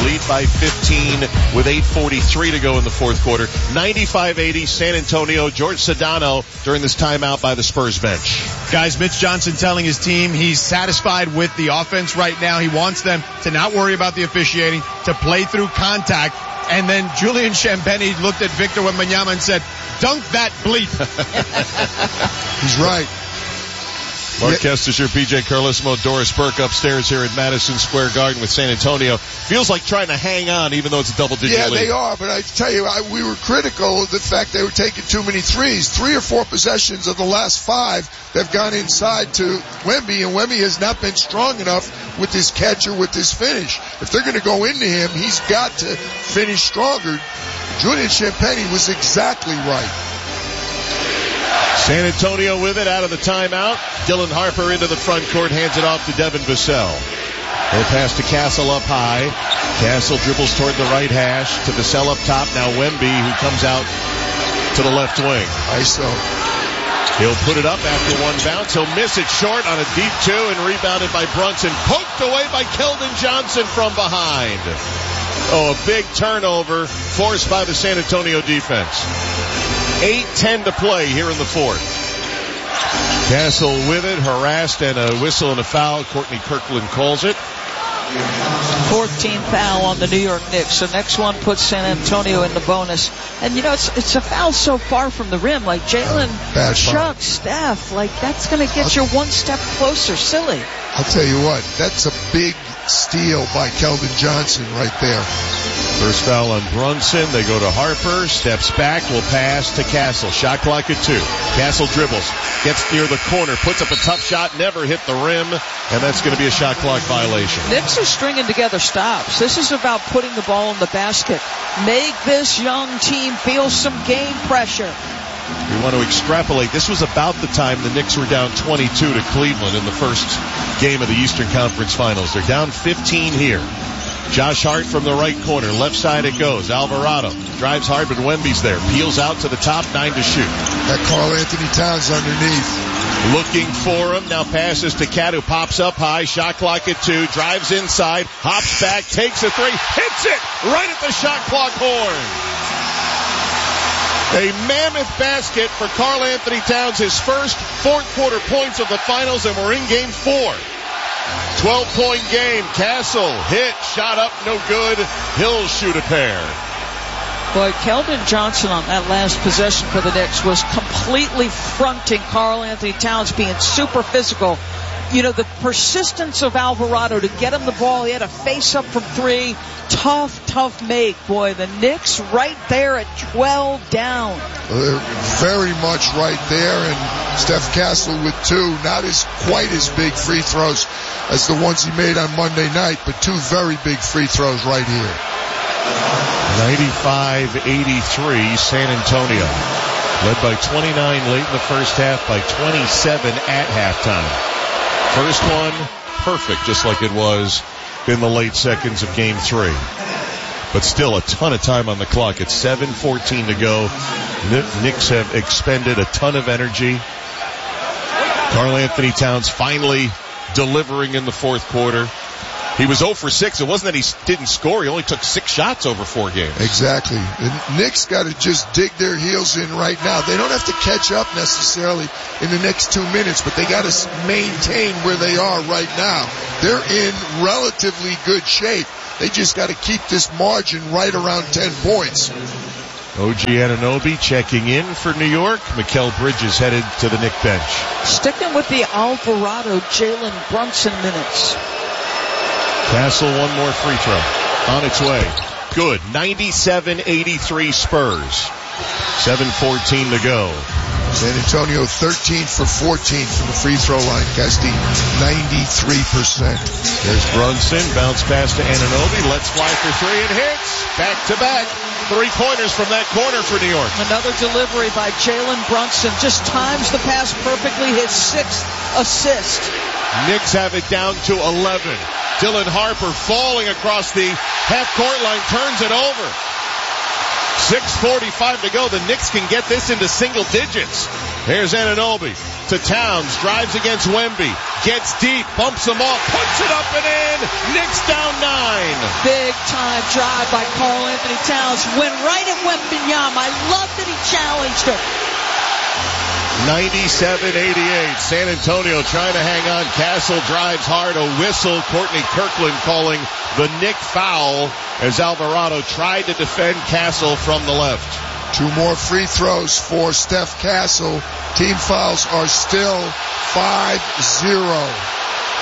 lead by 15 with 8:43 to go in the fourth quarter. 95-80 San Antonio. George Sedano during this timeout by the Spurs bench. Guys, Mitch Johnson telling his team he's satisfied with the offense right now. He wants them to not worry about the officiating, to play through contact. And then Julian Champagny looked at Victor Wembanyama and said, dunk that bleep. He's right. Mark Kestisher, P.J. Carlesimo, Doris Burke upstairs here at Madison Square Garden with San Antonio. Feels like trying to hang on even though it's a double-digit lead. Yeah, they are, but I tell you, we were critical of the fact they were taking too many threes. 3 or 4 possessions of the last 5 they've gone inside to Wemby, and Wemby has not been strong enough with his catch or with his finish. If they're going to go into him, he's got to finish stronger. Julian Champagny was exactly right. San Antonio with it out of the timeout. Dylan Harper into the front court, hands it off to Devin Vassell. He'll pass to Castle up high. Castle dribbles toward the right hash to Vassell up top. Now Wemby, who comes out to the left wing. ISO. He'll put it up after one bounce. He'll miss it short on a deep 2 and rebounded by Brunson. Poked away by Keldon Johnson from behind. Oh, a big turnover forced by the San Antonio defense. 8:10 to play here in the fourth. Castle with it, harassed, and a whistle and a foul. Courtney Kirkland calls it. 14th foul on the New York Knicks. So next one puts San Antonio in the bonus. And you know, it's a foul so far from the rim. Like Jalen, Chuck, Steph, like that's going to get you one step closer. Silly. I'll tell you what, that's a big steal by Keldon Johnson right there. First foul on Brunson. They go to Harper. Steps back. Will pass to Castle. Shot clock at 2. Castle dribbles. Gets near the corner. Puts up a tough shot. Never hit the rim. And that's going to be a shot clock violation. Knicks are stringing together stops. This is about putting the ball in the basket. Make this young team feel some game pressure. We want to extrapolate. This was about the time the Knicks were down 22 to Cleveland in the first game of the Eastern Conference Finals. They're down 15 here. Josh Hart from the right corner. Left side it goes. Alvarado drives hard, but Wemby's there. Peels out to the top. 9 to shoot. That Karl Anthony Towns underneath. Looking for him. Now passes to Cat, who pops up high. Shot clock at 2. Drives inside. Hops back. Takes a 3. Hits it right at the shot clock horn. A mammoth basket for Karl Anthony Towns. His first fourth quarter points of the finals, and we're in game 4. 12-point game. Castle hit, shot up, no good. He'll shoot a pair. Boy, Keldon Johnson on that last possession for the Knicks was completely fronting Karl Anthony Towns, being super physical. You know, the persistence of Alvarado to get him the ball. He had a face up from 3. Tough make. Boy, the Knicks right there at 12 down. They're very much right there, and Steph Castle with 2. Not quite as big free throws as the ones he made on Monday night, but 2 very big free throws right here. 95-83 San Antonio. Led by 29 late in the first half, by 27 at halftime. First one, perfect, just like it was in the late seconds of Game 3. But still a ton of time on the clock. It's 7:14 to go. Knicks have expended a ton of energy. Karl Anthony Towns finally delivering in the fourth quarter. He was 0 for 6. It wasn't that he didn't score. He only took 6 shots over 4 games. Exactly. The Knicks got to just dig their heels in right now. They don't have to catch up necessarily in the next 2 minutes, but they got to maintain where they are right now. They're in relatively good shape. They just got to keep this margin right around 10 points. OG Anunoby checking in for New York. Mikal Bridges headed to the Knick bench. Sticking with the Alvarado, Jalen Brunson minutes. Castle, one more free throw. On its way. Good. 97-83 Spurs. 7:14 to go. San Antonio 13 for 14 from the free throw line. Casti 93%. There's Brunson. Bounce pass to Anunoby. Let's fly for 3 and hits. Back to back. 3-pointers from that corner for New York. Another delivery by Jalen Brunson. Just times the pass perfectly. His 6th assist. Knicks have it down to 11. Dylan Harper falling across the half-court line, turns it over. 6:45 to go. The Knicks can get this into single digits. Here's Anunoby to Towns, drives against Wemby, gets deep, bumps him off, puts it up and in. Knicks down 9. Big time drive by Karl Anthony Towns. Went right at Wembanyama. I love that he challenged him. 97-88. San Antonio trying to hang on. Castle drives hard. A whistle. Courtney Kirkland calling the Knick foul as Alvarado tried to defend Castle from the left. 2 more free throws for Steph Castle. Team fouls are still 5-0.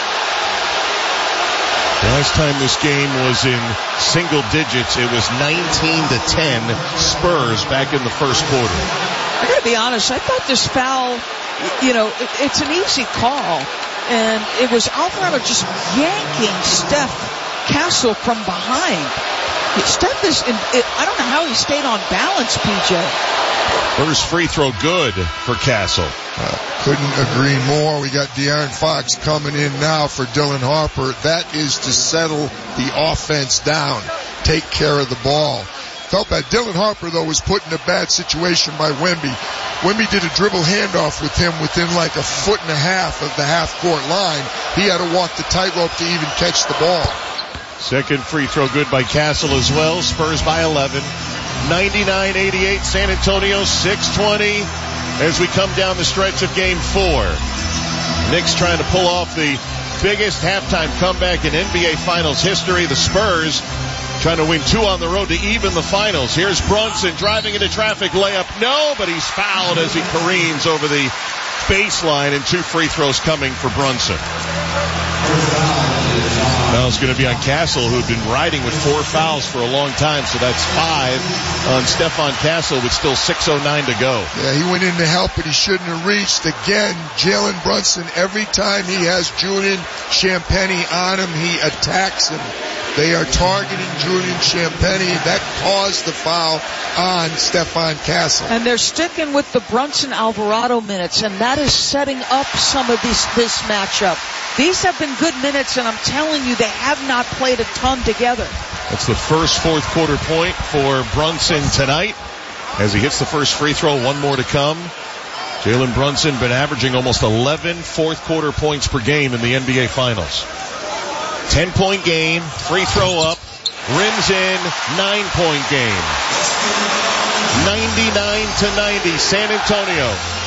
Last time this game was in single digits, it was 19-10 Spurs back in the first quarter. I gotta be honest, I thought this foul, it's an easy call. And it was Alvarado just yanking Steph Castle from behind. Steph I don't know how he stayed on balance, PJ. First free throw good for Castle. Couldn't agree more. We got De'Aaron Fox coming in now for Dylan Harper. That is to settle the offense down. Take care of the ball. Felt bad. Dylan Harper, though, was put in a bad situation by Wemby. Wemby did a dribble handoff with him within like a foot and a half of the half-court line. He had to walk the tightrope to even catch the ball. Second free throw good by Castle as well. Spurs by 11. 99-88 San Antonio, 6:20 as we come down the stretch of Game 4. Knicks trying to pull off the biggest halftime comeback in NBA Finals history. The Spurs trying to win 2 on the road to even the finals. Here's Brunson driving into traffic, layup. No, but he's fouled as he careens over the baseline, and 2 free throws coming for Brunson. Now it's going to be on Castle, who've been riding with 4 fouls for a long time, so that's 5 on Stephon Castle with still 6:09 to go. Yeah, he went in to help, but he shouldn't have reached. Again, Jalen Brunson, every time he has Julian Champagnie on him, he attacks him. They are targeting Julian Champagnie. That caused the foul on Stephon Castle. And they're sticking with the Brunson-Alvarado minutes, and that is setting up some of this matchup. These have been good minutes, and I'm telling you, they have not played a ton together. That's the first fourth quarter point for Brunson tonight as he hits the first free throw. 1 more to come. Jalen Brunson been averaging almost 11 fourth quarter points per game in the NBA Finals. 10-point game, free throw up, rims in, 9-point game. 99-90, San Antonio.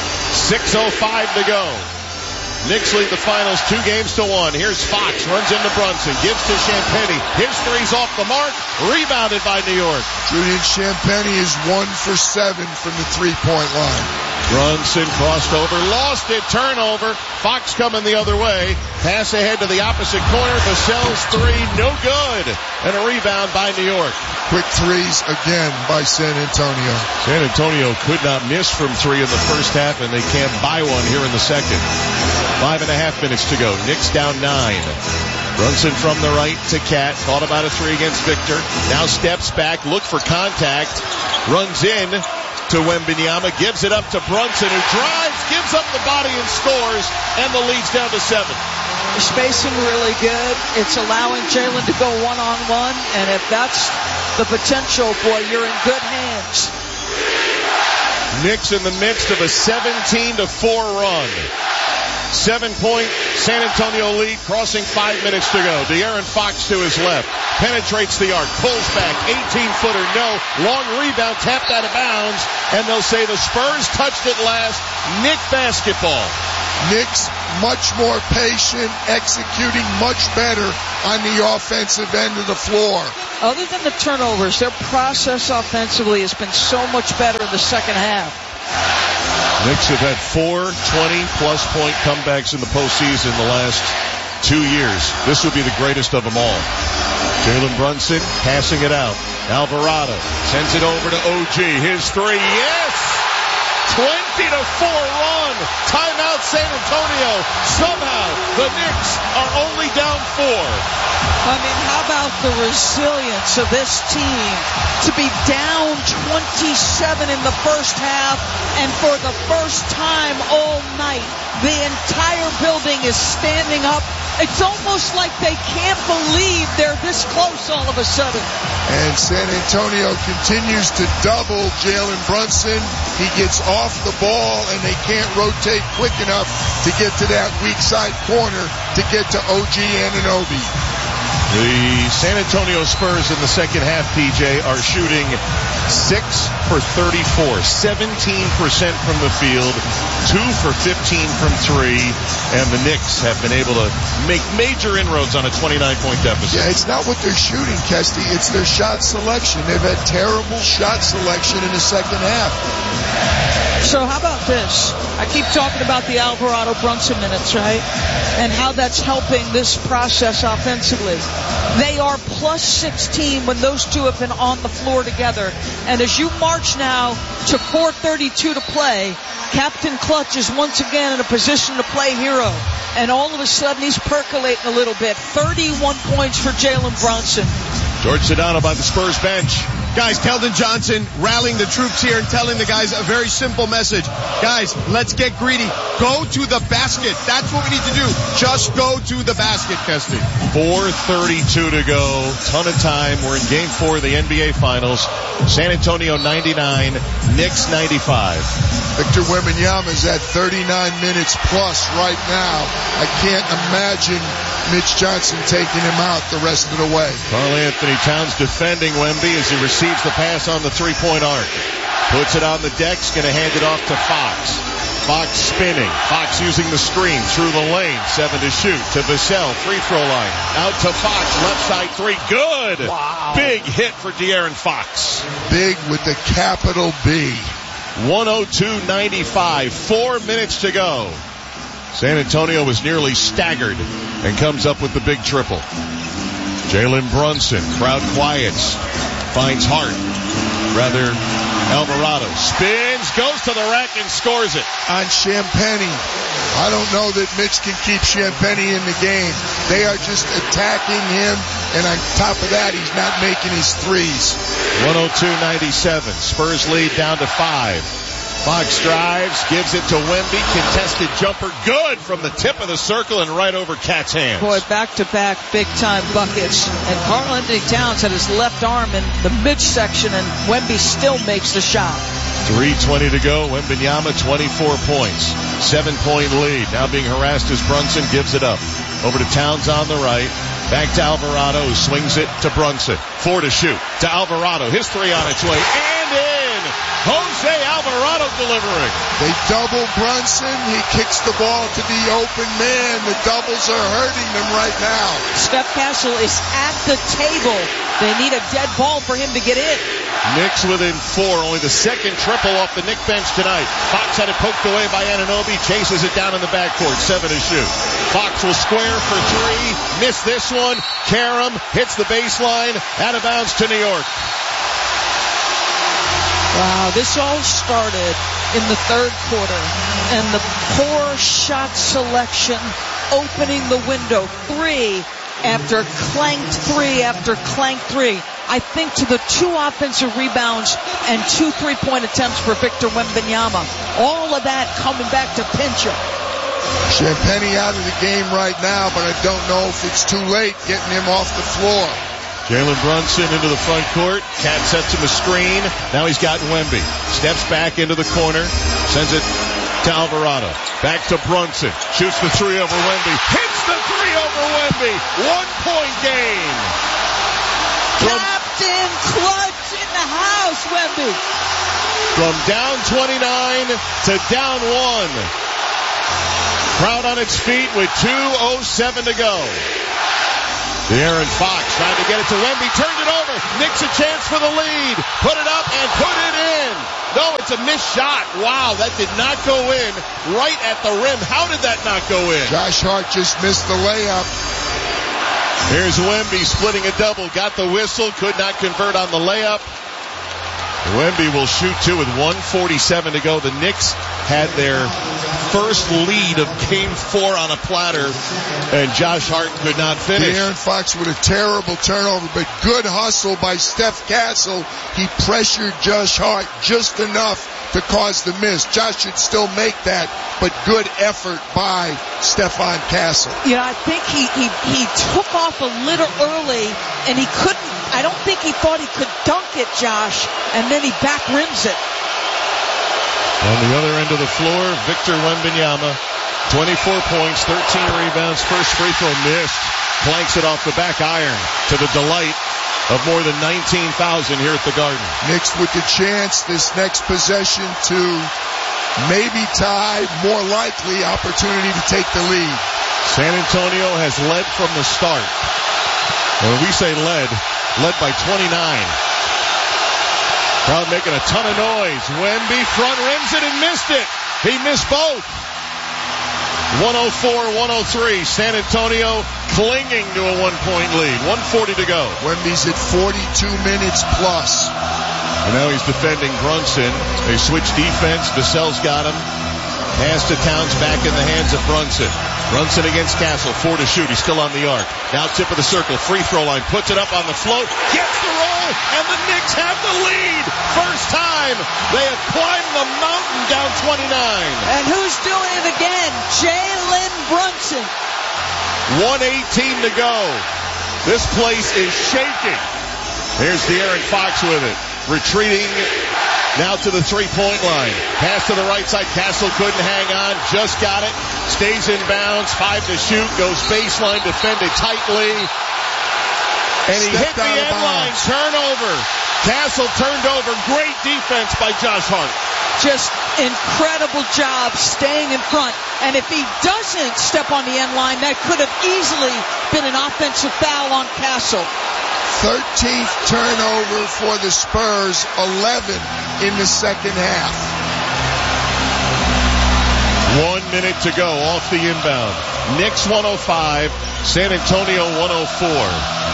6:05 to go. Knicks lead the finals 2-1. Here's Fox, runs into Brunson, gives to Champagnie. His three's off the mark, rebounded by New York. Julian Champagnie is 1 for 7 from the 3-point line. Brunson crossed over, lost it, turnover. Fox coming the other way. Pass ahead to the opposite corner. Vassell's 3, no good. And a rebound by New York. Quick threes again by San Antonio. San Antonio could not miss from 3 in the first half, and they can't buy one here in the second. 5.5 minutes to go. Knicks down 9. Brunson from the right to Cat. Thought about a 3 against Victor. Now steps back, look for contact. Runs in to Wembanyama, gives it up to Brunson, who drives, gives up the body and scores, and the lead's down to 7. The spacing really good. It's allowing Jalen to go one-on-one, and if that's the potential, boy, you're in good hands. Knicks in the midst of a 17-4 run. 7-point San Antonio lead, crossing 5 minutes to go. De'Aaron Fox to his left, penetrates the arc, pulls back, 18-footer, no, long rebound, tapped out of bounds, and they'll say the Spurs touched it last. Knick basketball. Knicks much more patient, executing much better on the offensive end of the floor. Other than the turnovers, their process offensively has been so much better in the second half. Knicks have had 4 20-plus point comebacks in the postseason the last 2 years. This would be the greatest of them all. Jalen Brunson passing it out. Alvarado sends it over to OG. His 3, yes! 20-4 run. Timeout San Antonio. Somehow the Knicks are only down 4. I mean, how about the resilience of this team to be down 27 in the first half, and for the first time all night, the entire building is standing up It's almost like they can't believe they're this close all of a sudden. And San Antonio continues to double Jalen Brunson. He gets off the ball, and they can't rotate quick enough to get to that weak side corner to get to OG Anunoby. The San Antonio Spurs in the second half, PJ, are shooting 6 for 34, 17% from the field, 2 for 15 from 3, and the Knicks have been able to make major inroads on a 29-point deficit. Yeah, it's not what they're shooting, Kesty. It's their shot selection. They've had terrible shot selection in the second half. So how about this? I keep talking about the Alvarado Brunson minutes, right? And how that's helping this process offensively. They are plus 16 when those two have been on the floor together. And as you march now to 4:32 to play, Captain Clutch is once again in a position to play hero. And all of a sudden he's percolating a little bit. 31 points for Jalen Brunson. George Sedano by the Spurs bench. Guys, Keldon Johnson rallying the troops here and telling the guys a very simple message. Guys, let's get greedy. Go to the basket. That's what we need to do. Just go to the basket, Kesty. 4:32 to go. Ton of time. We're in Game 4 of the NBA Finals. San Antonio 99, Knicks 95. Victor Wembanyama's at 39 minutes plus right now. I can't imagine Mitch Johnson taking him out the rest of the way. Karl Anthony Towns defending Wemby as he receives the pass on the three-point arc. Puts it on the deck, going to hand it off to Fox. Fox spinning. Fox using the screen through the lane. 7 to shoot. To Vassell. Free throw line. Out to Fox. Left side 3. Good. Wow. Big hit for De'Aaron Fox. Big with the capital B. 102-95. 4 minutes to go. San Antonio was nearly staggered and comes up with the big triple. Jalen Brunson. Crowd quiets. Finds Hart. Rather, Alvarado spins, goes to the rack and scores it. On Champagnie. I don't know that Mitch can keep Champagnie in the game. They are just attacking him, and on top of that, he's not making his threes. 102-97. Spurs lead down to 5. Fox drives, gives it to Wemby. Contested jumper, good from the tip of the circle and right over Cat's hands. Boy, back-to-back big-time buckets. And Karl Anthony Towns had his left arm in the midsection, and Wemby still makes the shot. 3:20 to go. Wembanyama, 24 points. 7-point lead. Now being harassed as Brunson gives it up. Over to Towns on the right. Back to Alvarado, who swings it to Brunson. 4 to shoot. To Alvarado. His 3 on its way. And in! Jose Alvarado delivering. They double Brunson. He kicks the ball to the open man. The doubles are hurting them right now. Steph Castle is at the table. They need a dead ball for him to get in. Knicks within 4. Only the second triple off the Knick bench tonight. Fox had it poked away by Anunoby. Chases it down in the backcourt. 7 to shoot. Fox will square for 3. Missed this one. Karam hits the baseline. Out of bounds to New York. Wow, this all started in the third quarter, and the poor shot selection opening the window. 3 after clanked 3 after clanked 3. I think to the 2 offensive rebounds and 2 3-point attempts for Victor Wembanyama. All of that coming back to pinch him. Champagnie out of the game right now, but I don't know if it's too late getting him off the floor. Jalen Brunson into the front court. Cat sets him a screen. Now he's got Wemby. Steps back into the corner. Sends it to Alvarado. Back to Brunson. Shoots the 3 over Wemby. Hits the 3 over Wemby. 1-point game. Captain Clutch in the house, Wemby. From down 29 to down 1. Crowd on its feet with 2:07 to go. De'Aaron Fox trying to get it to Wemby. Turned it over. Knicks a chance for the lead. Put it up and put it in. No, it's a missed shot. Wow, that did not go in. Right at the rim. How did that not go in? Josh Hart just missed the layup. Here's Wemby splitting a double. Got the whistle. Could not convert on the layup. Wemby will shoot 2 with 1:47 to go. The Knicks had their first lead of Game 4 on a platter, and Josh Hart could not finish. De'Aaron Fox with a terrible turnover, but good hustle by Steph Castle. He pressured Josh Hart just enough to cause the miss. Josh should still make that, but good effort by Stephon Castle. You know, I think he took off a little early, and he couldn't. I don't think he thought he could dunk it, Josh, and then he back rims it. On the other end of the floor, Victor Wembanyama, 24 points, 13 rebounds, first free throw missed, planks it off the back iron to the delight of more than 19,000 here at the Garden. Knicks with the chance this next possession to maybe tie, more likely opportunity to take the lead. San Antonio has led from the start. When we say led by 29. Crowd making a ton of noise. Wemby front rims it and missed it. He missed both. 104-103. San Antonio clinging to a 1-point lead. 1:40 to go. Wemby's at 42 minutes plus. And now he's defending Brunson. They switch defense. Vassell's got him. Pass to Towns, back in the hands of Brunson. Brunson against Castle, 4 to shoot. He's still on the arc. Now tip of the circle, free throw line, puts it up on the float, gets the roll, and the Knicks have the lead. First time they have climbed the mountain down 29. And who's doing it again? Jalen Brunson. 1:18 to go. This place is shaking. Here's De'Aaron Fox with it. Retreating now to the three-point line. Pass to the right side. Castle couldn't hang on. Just got it. Stays in bounds. 5 to shoot. Goes baseline. Defended tightly. And he hit the end line. Turnover. Castle turned over. Great defense by Josh Hart. Just incredible job staying in front. And if he doesn't step on the end line, that could have easily been an offensive foul on Castle. 13th turnover for the Spurs, 11 in the second half. 1 minute to go off the inbound. Knicks 105, San Antonio 104.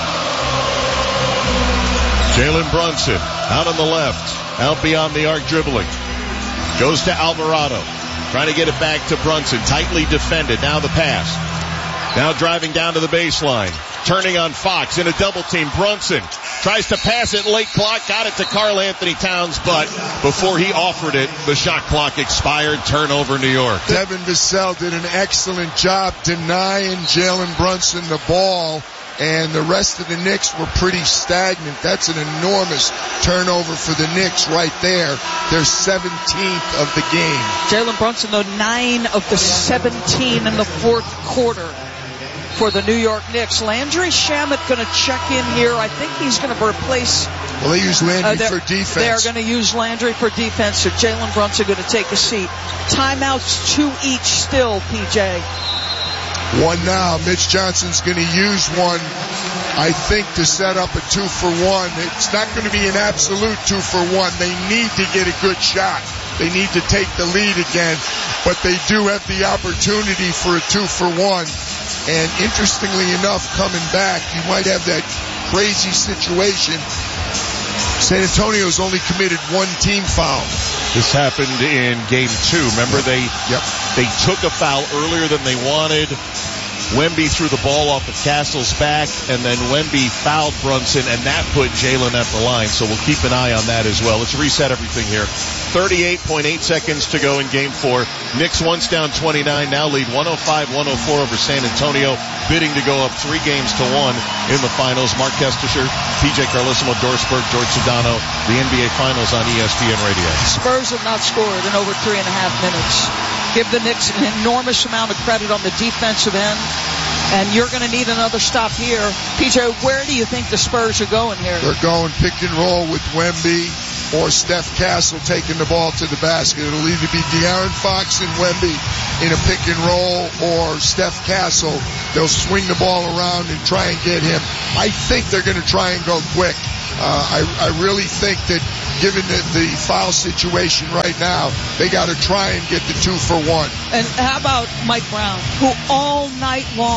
Jalen Brunson out on the left, out beyond the arc dribbling. Goes to Alvarado, trying to get it back to Brunson, tightly defended. Now the pass. Now driving down to the baseline. Turning on Fox in a double team. Brunson tries to pass it late clock. Got it to Karl Anthony Towns, but before he offered it, the shot clock expired. Turnover, New York. Devin Vassell did an excellent job denying Jalen Brunson the ball, and the rest of the Knicks were pretty stagnant. That's an enormous turnover for the Knicks right there. Their 17th of the game. Jalen Brunson, though, 9 of the 17 in the fourth quarter for the New York Knicks. Landry Shamet going to check in here. I think he's going to replace. Well, they use Landry for defense. They're going to use Landry for defense. So Jalen Brunson going to take a seat. Timeouts 2 each still, PJ. 1 now. Mitch Johnson's going to use one, I think, to set up a 2-for-1. It's not going to be an absolute 2-for-1. They need to get a good shot. They need to take the lead again, but they do have the opportunity for a 2-for-1. And interestingly enough, coming back, you might have that crazy situation. San Antonio's only committed 1 team foul. This happened in Game 2. Remember, they took a foul earlier than they wanted. Wemby threw the ball off of Castle's back, and then Wemby fouled Brunson, and that put Jalen at the line. So we'll keep an eye on that as well. Let's reset everything here. 38.8 seconds to go in Game 4. Knicks once down 29, now lead 105-104 over San Antonio, bidding to go up 3 games to 1 in the finals. Mark Kestisher, PJ Carlissimo, Doris Burke, George Sedano, the NBA Finals on ESPN Radio. Spurs have not scored in over 3.5 minutes. Give the Knicks an enormous amount of credit on the defensive end, and you're going to need another stop here. PJ, where do you think the Spurs are going here? They're going pick and roll with Wemby or Steph Castle taking the ball to the basket. It'll either be De'Aaron Fox and Wemby in a pick and roll, or Steph Castle. They'll swing the ball around and try and get him. I think they're going to try and go quick. I really think that given the foul situation right now, they got to try and get the 2-for-1. And how about Mike Brown, who all night long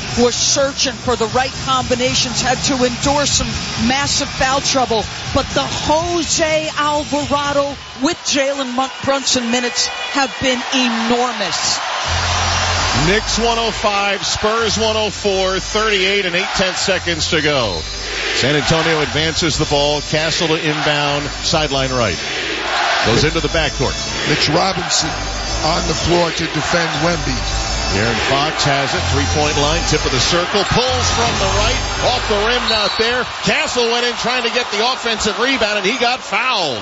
was searching for the right combinations, had to endure some massive foul trouble. But the Jose Alvarado with Jalen Brunson minutes have been enormous. Knicks 105, Spurs 104, 38 and 8/10 seconds to go. San Antonio advances the ball. Castle to inbound, sideline right. Goes into the backcourt. Mitch Robinson on the floor to defend Wemby. Aaron Fox has it, three-point line, tip of the circle, pulls from the right, off the rim, not there. Castle went in trying to get the offensive rebound, and he got fouled.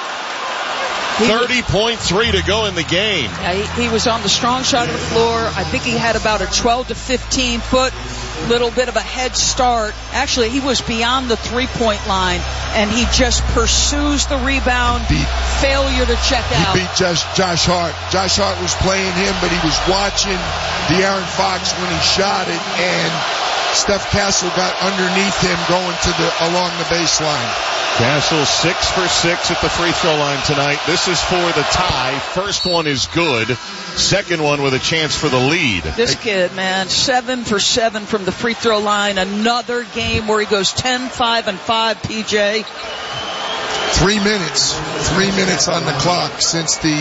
30.3 to go in the game. He was on the strong side of the floor. I think he had about a 12 to 15 foot, little bit of a head start. Actually, he was beyond the three-point line, and he just pursues the rebound. Failure to check out. He beat Josh Hart. Josh Hart was playing him, but he was watching De'Aaron Fox when he shot it, and Steph Castle got underneath him going along the baseline. Castle 6 for 6 at the free throw line tonight. This is for the tie. First one is good. Second one with a chance for the lead. This kid, man, 7 for 7 from the free throw line. Another game where he goes 10, 5, and 5, PJ. 3 minutes. 3 minutes on the clock since the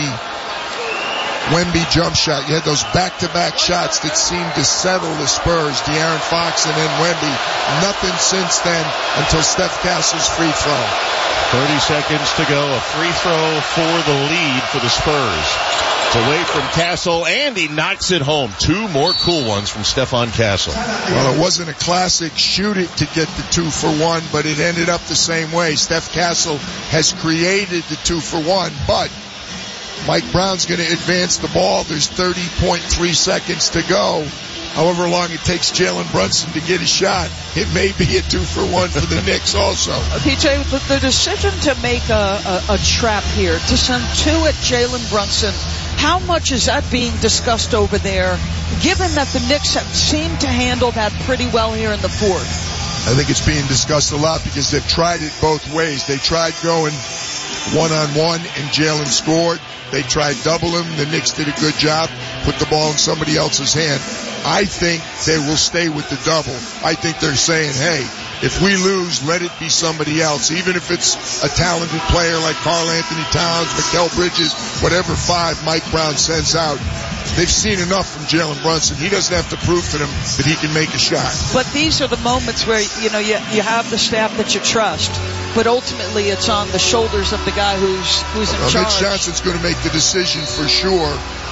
Wemby jump shot. You had those back-to-back shots that seemed to settle the Spurs. De'Aaron Fox and then Wemby. Nothing since then until Steph Castle's free throw. 30 seconds to go. A free throw for the lead for the Spurs. It's away from Castle, and he knocks it home. Two more cool ones from Stephon Castle. Well, it wasn't a classic shoot it to get the 2 for 1, but it ended up the same way. Steph Castle has created the 2 for 1, but Mike Brown's going to advance the ball. There's 30.3 seconds to go. However long it takes Jalen Brunson to get a shot, it may be a 2 for 1 for the Knicks also. PJ, the decision to make a trap here, to send 2 at Jalen Brunson, how much is that being discussed over there, given that the Knicks have seemed to handle that pretty well here in the fourth? I think it's being discussed a lot because they've tried it both ways. They tried going one-on-one and Jalen scored. They tried double him. The Knicks did a good job, put the ball in somebody else's hand. I think they will stay with the double. I think they're saying, hey, if we lose, let it be somebody else. Even if it's a talented player like Karl Anthony Towns, Mikal Bridges, whatever 5 Mike Brown sends out. They've seen enough from Jalen Brunson. He doesn't have to prove to them that he can make a shot. But these are the moments where, you have the staff that you trust. But ultimately, it's on the shoulders of the guy who's in charge. Mitch Johnson's going to make the decision for sure.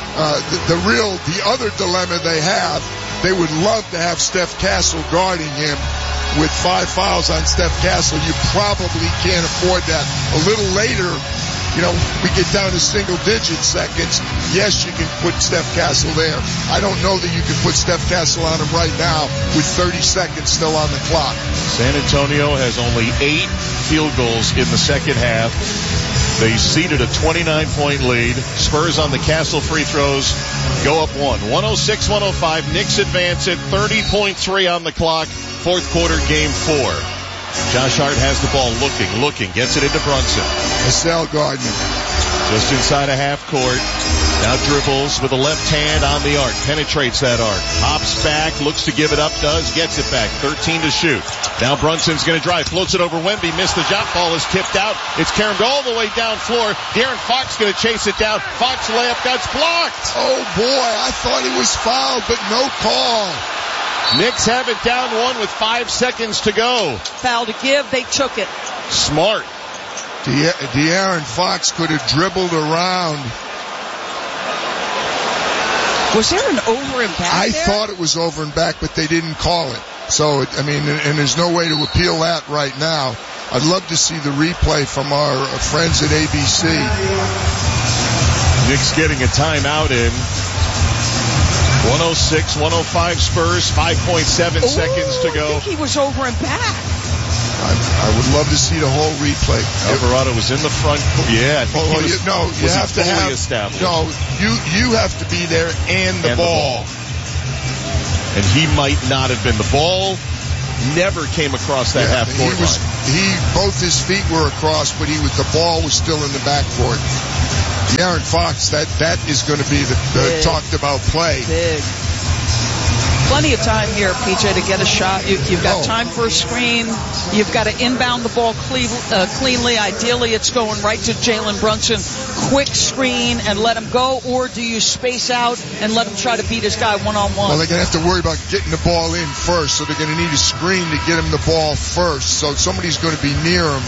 The other dilemma they would love to have Steph Castle guarding him. With 5 fouls on Steph Castle, you probably can't afford that. A little later, we get down to single-digit seconds. Yes, you can put Steph Castle there. I don't know that you can put Steph Castle on him right now with 30 seconds still on the clock. San Antonio has only 8 field goals in the second half. They ceded a 29-point lead. Spurs on the Castle free throws go up 1. 106-105. Knicks advance at 30.3 on the clock. Fourth quarter, game 4. Josh Hart has the ball looking, gets it into Brunson. Marcel Gardner. Just inside a half court. Now dribbles with a left hand on the arc. Penetrates that arc. Hops back, looks to give it up, gets it back. 13 to shoot. Now Brunson's going to drive. Floats it over Wemby. Missed the shot. Ball is tipped out. It's caromed all the way down floor. De'Aaron Fox going to chase it down. Fox layup gets blocked. Oh boy, I thought he was fouled, but no call. Knicks have it down 1 with 5 seconds to go. Foul to give. They took it. Smart. De'Aaron Fox could have dribbled around. Was there an over and back I there? thought it was over and back, but they didn't call it. So, and there's no way to appeal that right now. I'd love to see the replay from our friends at ABC. Knicks getting a timeout in. 106-105 Spurs, 5.7 seconds to go. I think he was over and back. I would love to see the whole replay. Alvarado was in the front. Yeah. You have to have. Established. No, you have to be there and the ball. And he might not have been. The ball never came across that half court line. Both his feet were across, but the ball was still in the backcourt. De'Aaron Fox, that is going to be the talked about play. Big. Plenty of time here, PJ, to get a shot. You've got time for a screen. You've got to inbound the ball cleanly. Ideally, it's going right to Jalen Brunson. Quick screen and let him go, or do you space out and let him try to beat his guy one-on-one? Well, they're going to have to worry about getting the ball in first, so they're going to need a screen to get him the ball first. So somebody's going to be near him.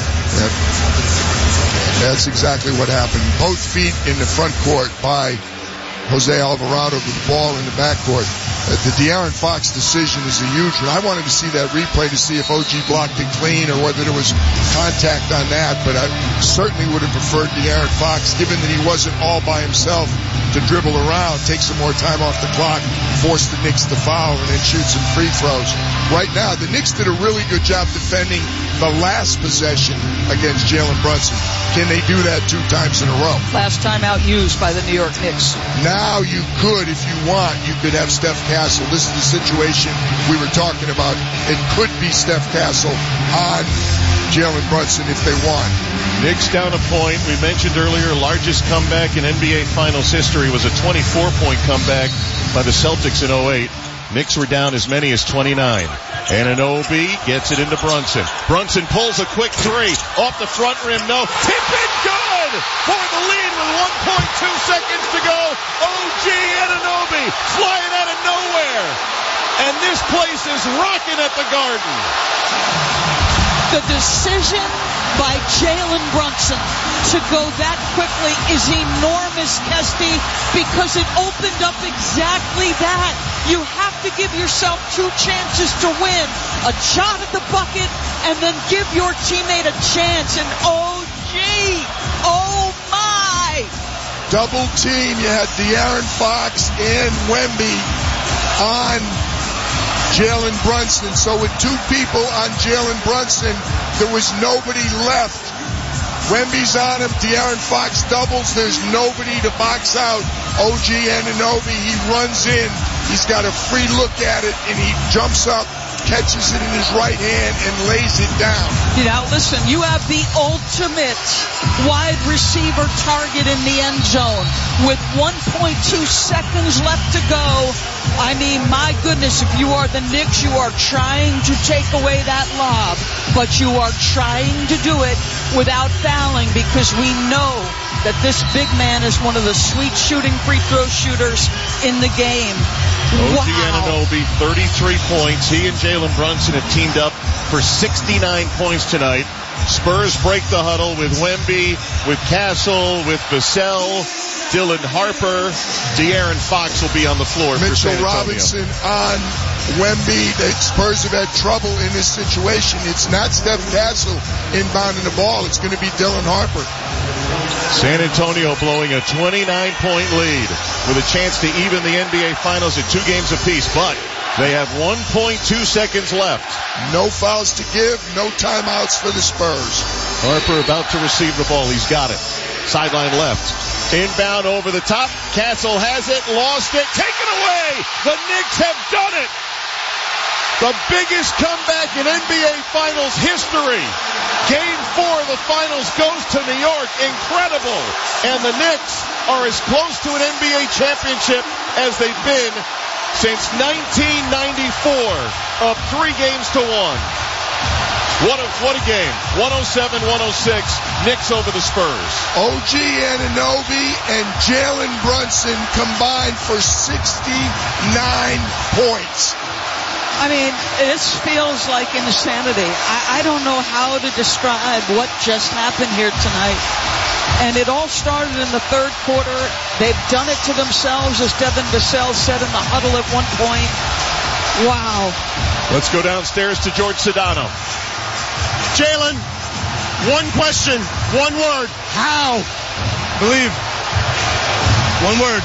That's exactly what happened. Both feet in the front court by Jose Alvarado with the ball in the backcourt. The De'Aaron Fox decision is a huge one. I wanted to see that replay to see if OG blocked it clean or whether there was contact on that, but I certainly would have preferred De'Aaron Fox, given that he wasn't all by himself, to dribble around, take some more time off the clock, force the Knicks to foul, and then shoot some free throws. Right now, the Knicks did a really good job defending the last possession against Jalen Brunson. Can they do that 2 times in a row? Last time out used by the New York Knicks. Now you could, if you want, you could have Steph Castle. This is the situation we were talking about. It could be Steph Castle on Jalen Brunson if they want. Knicks down a point. We mentioned earlier, largest comeback in NBA Finals history was a 24-point comeback by the Celtics in 08. Knicks were down as many as 29. Anunoby gets it into Brunson. Brunson pulls a quick three. Off the front rim, no. Tip it, good! For the lead with 1.2 seconds to go. OG Anunoby flying out of nowhere. And this place is rocking at the Garden. The decision by Jalen Brunson to go that quickly is enormous, Kesty, because it opened up exactly that. You have to give yourself 2 chances to win. A shot at the bucket and then give your teammate a chance. And oh my! Double team. You had De'Aaron Fox and Wemby on Jalen Brunson. So with 2 people on Jalen Brunson, there was nobody left. Wemby's on him. De'Aaron Fox doubles. There's nobody to box out. OG Anunoby, he runs in. He's got a free look at it, and he jumps up, catches it in his right hand, and lays it down. You know, listen, you have the ultimate wide receiver target in the end zone with 1.2 seconds left to go. I mean, my goodness, if you are the Knicks, you are trying to take away that lob, but you are trying to do it without fouling, because we know that this big man is one of the sweet shooting free throw shooters in the game. OG Anunoby, 33 points. He and Jalen Brunson have teamed up for 69 points tonight. Spurs break the huddle with Wemby, with Castle, with Vassell, Dylan Harper. De'Aaron Fox will be on the floor for San Mitchell Antonio. Robinson on Wemby. The Spurs have had trouble in this situation. It's not Steph Castle inbounding the ball. It's going to be Dylan Harper. San Antonio blowing a 29-point lead with a chance to even the NBA Finals at 2 games apiece, but they have 1.2 seconds left. No fouls to give, no timeouts for the Spurs. Harper about to receive the ball. He's got it. Sideline left. Inbound over the top. Castle has it, lost it, taken away. The Knicks have done it. The biggest comeback in NBA Finals history. Game 4 of the Finals goes to New York. Incredible. And the Knicks are as close to an NBA championship as they've been since 1994, up 3 games to 1. What a game. 107-106. Knicks over the Spurs. OG Anunoby and Jalen Brunson combined for 69 points. I mean, this feels like insanity. I don't know how to describe what just happened here tonight. And it all started in the third quarter. They've done it to themselves, as Devin Vassell said in the huddle at one point. Wow. Let's go downstairs to George Sedano. Jalen, one question, one word. How? Believe. One word.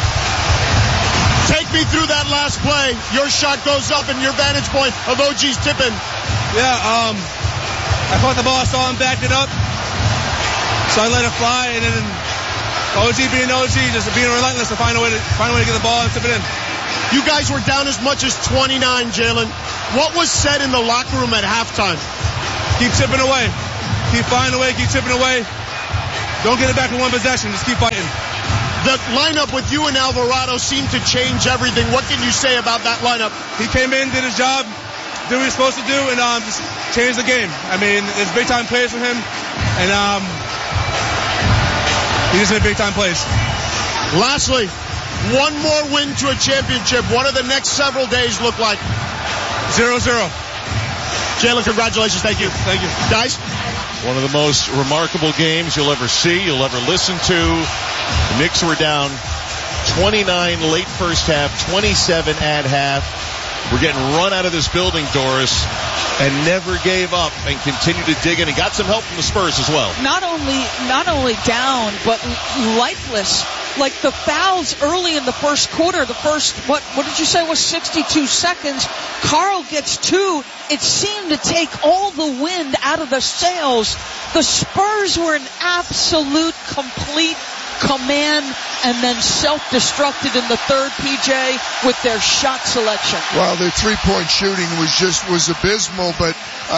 Take me through that last play. Your shot goes up and your vantage point of OG's tipping. Yeah, I caught the ball, saw him, backed it up. So I let it fly, and then OG being OG, just being relentless to find a way to get the ball and tip it in. You guys were down as much as 29, Jalen. What was said in the locker room at halftime? Keep chipping away. Keep finding a way, keep chipping away. Don't get it back in one possession. Just keep fighting. The lineup with you and Alvarado seemed to change everything. What can you say about that lineup? He came in, did his job, did what he was supposed to do, and just changed the game. I mean, it's big-time plays from him, and he just made big-time plays. Lastly, one more win to a championship. What do the next several days look like? 0-0. Jalen, congratulations. Thank you. Thank you. Guys? One of the most remarkable games you'll ever see, you'll ever listen to. The Knicks were down 29 late first half, 27 at half. We're getting run out of this building, Doris, and never gave up and continued to dig in and got some help from the Spurs as well. Not only down, but lifeless. Like the fouls early in the first quarter, the first, what did you say was 62 seconds? Karl gets 2. It seemed to take all the wind out of the sails. The Spurs were in absolute, complete command and then self-destructed in the third, PJ, with their shot selection. Well, their three-point shooting was abysmal, but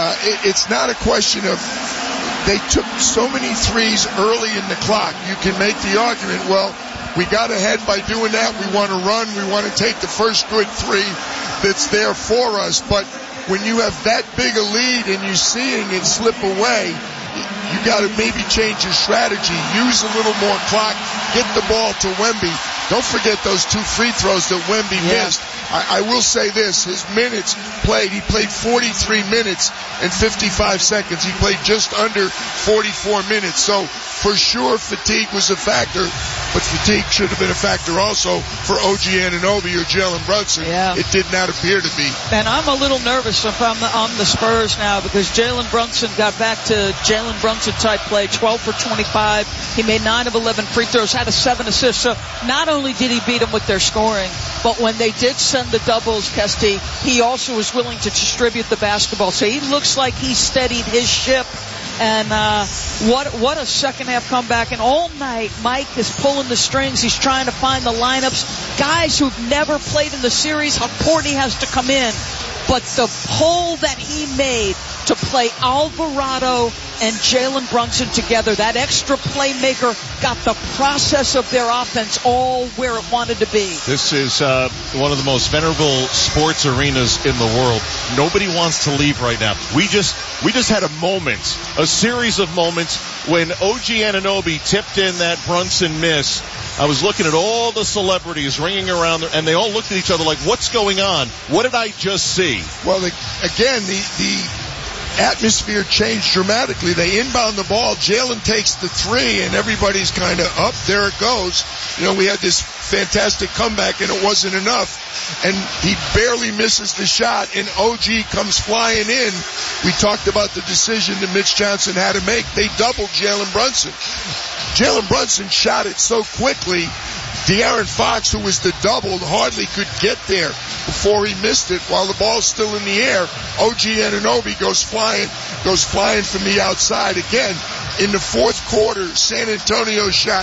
it's not a question of they took so many threes early in the clock. You can make the argument, well, we got ahead by doing that. We want to run. We want to take the first good three that's there for us. But when you have that big a lead and you're seeing it slip away, you got to maybe change your strategy. Use a little more clock. Get the ball to Wemby. Don't forget those 2 free throws that Wemby missed. I will say this. His minutes played. He played 43 minutes and 55 seconds. He played just under 44 minutes. So for sure fatigue was a factor, but fatigue should have been a factor also for OG Anunoby or Jalen Brunson. Yeah. It did not appear to be. And I'm a little nervous if I'm on the Spurs now because Jalen Brunson got back to Jalen Brunson type play, 12 for 25. He made 9 of 11 free throws, had 7 assists. So not only did he beat them with their scoring, but when they did send the doubles, Kesty, he also was willing to distribute the basketball. So he looks like he steadied his ship. And what a second half comeback. And all night, Mike is pulling the strings. He's trying to find the lineups. Guys who've never played in the series, Hakorny has to come in. But the pull that he made to play Alvarado and Jalen Brunson together, that extra playmaker got the process of their offense all where it wanted to be. This is one of the most venerable sports arenas in the world. Nobody wants to leave right now. We just had a moment, a series of moments when OG Anunoby tipped in that Brunson miss. I was looking at all the celebrities ringing around there, and they all looked at each other like, what's going on? What did I just see? Well, again, the atmosphere changed dramatically. They inbound the ball. Jalen takes the 3, and everybody's kind of up. There it goes. You know, we had this fantastic comeback, and it wasn't enough. And he barely misses the shot, and OG comes flying in. We talked about the decision that Mitch Johnson had to make. They doubled Jalen Brunson. Jalen Brunson shot it so quickly, De'Aaron Fox, who was the double, hardly could get there before he missed it. While the ball's still in the air, OG Anunoby goes flying from the outside again. In the fourth quarter, San Antonio shot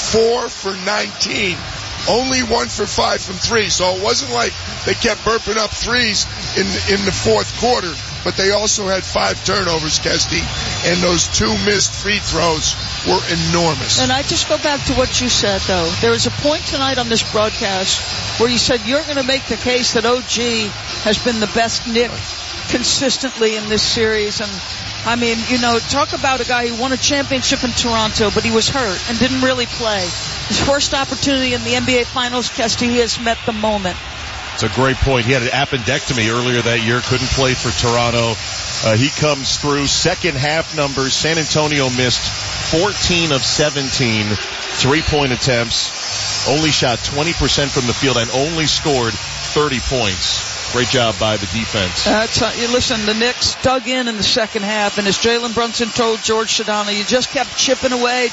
4 for 19. Only 1 for 5 from 3. So it wasn't like they kept burping up threes in the fourth quarter. But they also had 5 turnovers, Kesty, and those 2 missed free throws were enormous. And I just go back to what you said, though. There was a point tonight on this broadcast where you said you're going to make the case that OG has been the best Knick consistently in this series. And, I mean, you know, talk about a guy who won a championship in Toronto, but he was hurt and didn't really play. His first opportunity in the NBA Finals, Kesty, he has met the moment. It's a great point. He had an appendectomy earlier that year, couldn't play for Toronto. He comes through. Second half numbers, San Antonio missed 14 of 17 3-point attempts, only shot 20% from the field, and only scored 30 points. Great job by the defense. Listen, the Knicks dug in the second half, and as Jalen Brunson told George Sedano, you just kept chipping away.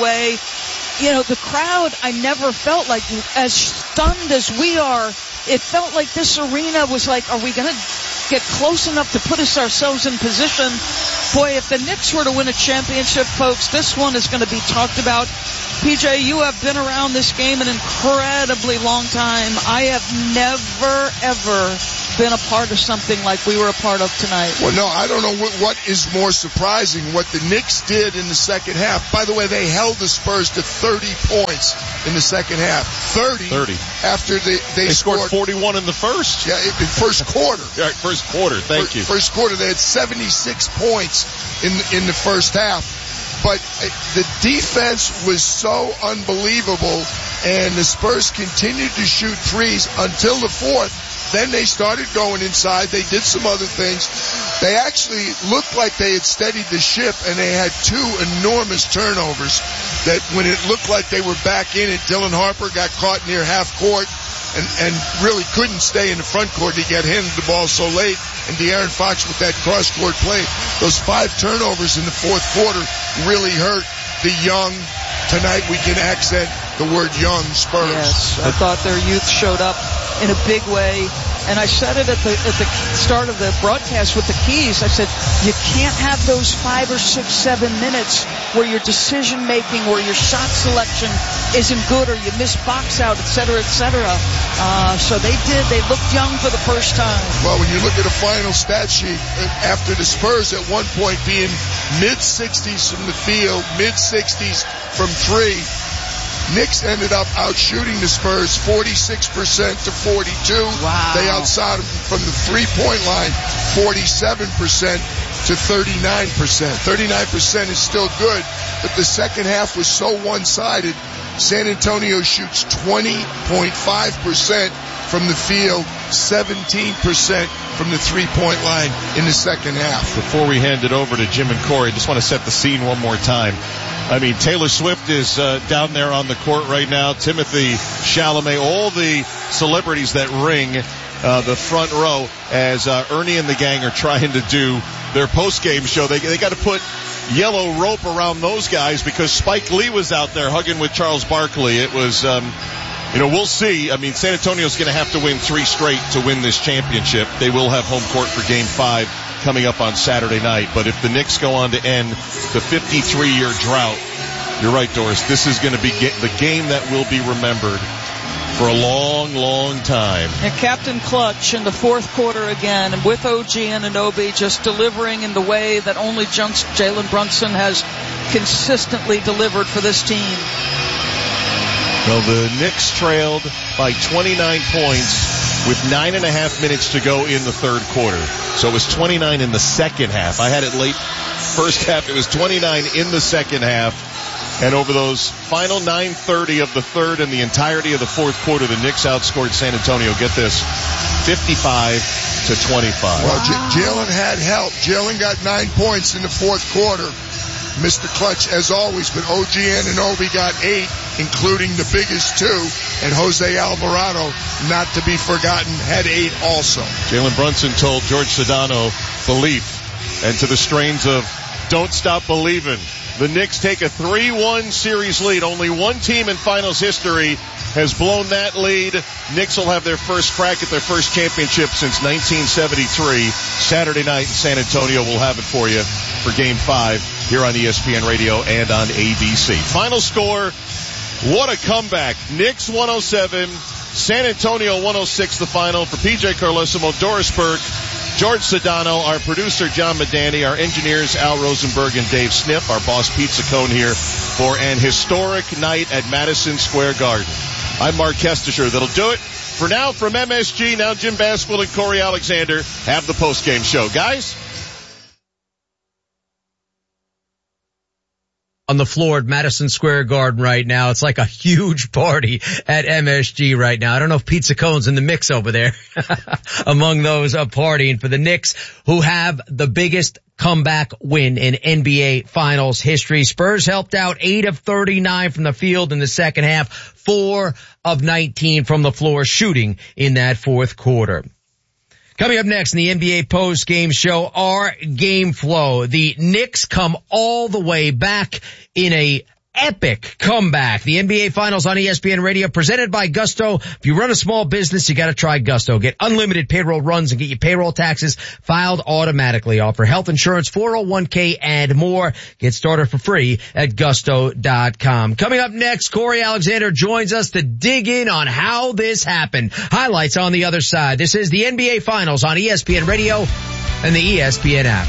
You know, the crowd, I never felt like, as stunned as we are, it felt like this arena was like, are we going to get close enough to put ourselves in position? Boy, if the Knicks were to win a championship, folks, this one is going to be talked about. PJ, you have been around this game an incredibly long time. I have never, ever been a part of something like we were a part of tonight. Well, no, I don't know what is more surprising, what the Knicks did in the second half. By the way, they held the Spurs to 30 points in the second half. 30. After they scored 41 in the first. Yeah, in first quarter. Yeah, first quarter. Thank you. First quarter, they had 76 points in the first half. But the defense was so unbelievable, and the Spurs continued to shoot threes until the fourth. Then they started going inside. They did some other things. They actually looked like they had steadied the ship, and they had two enormous turnovers that when it looked like they were back in it, Dylan Harper got caught near half court and really couldn't stay in the front court. He got handed the ball so late, and De'Aaron Fox with that cross-court play. Those 5 turnovers in the fourth quarter really hurt the young, tonight we can accent the word young, Spurs. Yes, I thought their youth showed up in a big way. And I said it at the start of the broadcast with the keys. I said, you can't have those 5 or 6, 7 minutes where your decision making or your shot selection isn't good or you miss box out, et cetera, et cetera. So they did. They looked young for the first time. Well, when you look at the final stat sheet, after the Spurs at one point being mid-60s from the field, mid-60s from 3, Knicks ended up outshooting the Spurs 46% to 42. Wow. They outshot them from the three-point line 47% to 39%. 39% is still good, but the second half was so one-sided. San Antonio shoots 20.5% from the field, 17% from the three-point line in the second half. Before we hand it over to Jim and Corey, I just want to set the scene one more time. I mean, Taylor Swift is down there on the court right now. Timothy Chalamet, all the celebrities that ring the front row as Ernie and the gang are trying to do their post-game show. They got to put yellow rope around those guys because Spike Lee was out there hugging with Charles Barkley. It was, we'll see. I mean, San Antonio's going to have to win 3 straight to win this championship. They will have home court for Game 5 coming up on Saturday night. But if the Knicks go on to end the 53-year drought, you're right, Doris, this is going to be the game that will be remembered for a long, long time. And Captain Clutch in the fourth quarter again, and with OG Anunoby just delivering in the way that only Jalen Brunson has consistently delivered for this team. Well, the Knicks trailed by 29 points with 9.5 minutes to go in the third quarter. So it was 29 in the second half. I had it late first half. It was 29 in the second half. And over those final 9:30 of the third and the entirety of the fourth quarter, the Knicks outscored San Antonio, get this, 55-25. Well, Jalen had help. Jalen got 9 points in the fourth quarter. Mr. Clutch, as always, but OG Anunoby got 8, including the biggest 2, and Jose Alvarado, not to be forgotten, had 8 also. Jalen Brunson told George Sedano, belief, and to the strains of Don't Stop Believin'. The Knicks take a 3-1 series lead. Only one team in finals history has blown that lead. Knicks will have their first crack at their first championship since 1973. Saturday night in San Antonio, we'll have it for you for Game 5 here on ESPN Radio and on ABC. Final score, what a comeback. Knicks 107, San Antonio 106 the final. For PJ Carlesimo, Doris Burke, George Sedano, our producer John Medani, our engineers Al Rosenberg and Dave Sniff, our boss Pete Saccone here for an historic night at Madison Square Garden. I'm Mark Kestisher. That'll do it. For now, from MSG, now Jim Basquill and Corey Alexander have the postgame show. Guys? On the floor at Madison Square Garden right now. It's like a huge party at MSG right now. I don't know if Pete Saccone's in the mix over there among those partying for the Knicks, who have the biggest comeback win in NBA Finals history. Spurs helped out 8 of 39 from the field in the second half, 4 of 19 from the floor shooting in that fourth quarter. Coming up next in the NBA post-game show, our game flow. The Knicks come all the way back in a epic comeback. The NBA Finals on ESPN Radio, presented by Gusto. If you run a small business, you got to try Gusto. Get unlimited payroll runs and get your payroll taxes filed automatically. Offer health insurance, 401k, and more. Get started for free at gusto.com. Coming up next, Corey Alexander joins us to dig in on how this happened. Highlights on the other side. This is the NBA Finals on ESPN Radio and the ESPN app.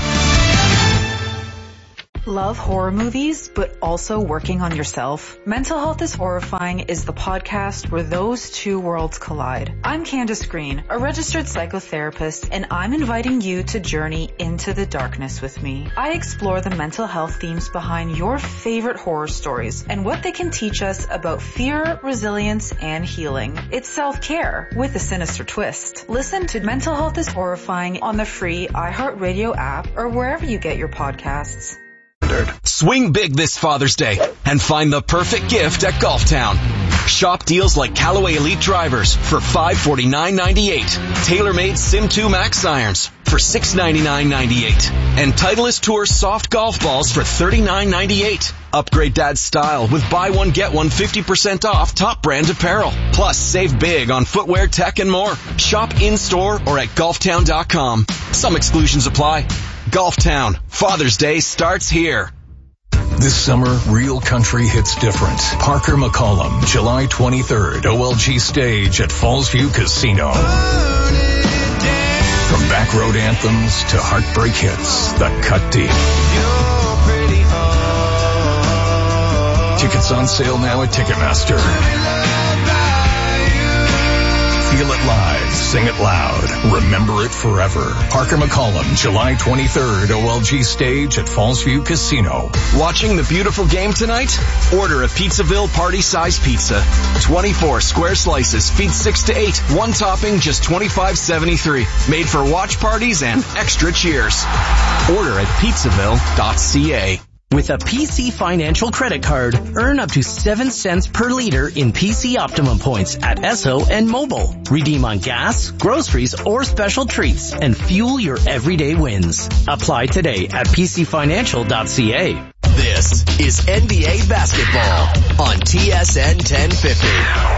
Love horror movies, but also working on yourself? Mental Health is Horrifying is the podcast where those two worlds collide. I'm Candace Green, a registered psychotherapist, and I'm inviting you to journey into the darkness with me. I explore the mental health themes behind your favorite horror stories and what they can teach us about fear, resilience, and healing. It's self-care with a sinister twist. Listen to Mental Health is Horrifying on the free iHeartRadio app or wherever you get your podcasts. Swing big this Father's Day and find the perfect gift at Golf Town. Shop deals like Callaway Elite drivers for $549.98, TaylorMade Sim2 Max irons for $699.98, and Titleist Tour soft golf balls for $39.98. Upgrade Dad's style with buy one get one 50% off top brand apparel. Plus save big on footwear, tech, and more. Shop in-store or at golftown.com. Some exclusions apply. Golf Town. Father's Day starts here. This summer, real country hits different. Parker McCollum, July 23rd, OLG stage at Fallsview Casino. From backroad anthems to heartbreak hits that cut deep. Tickets on sale now at Ticketmaster. Feel it live, sing it loud, remember it forever. Parker McCollum, July 23rd, OLG stage at Fallsview Casino. Watching the beautiful game tonight? Order a Pizzaville party-size pizza. 24 square slices, feed 6 to 8. One topping, just $25.73. Made for watch parties and extra cheers. Order at pizzaville.ca. With a PC Financial credit card, earn up to 7 cents per liter in PC Optimum points at Esso and Mobile. Redeem on gas, groceries, or special treats and fuel your everyday wins. Apply today at pcfinancial.ca. This is NBA basketball on TSN 1050.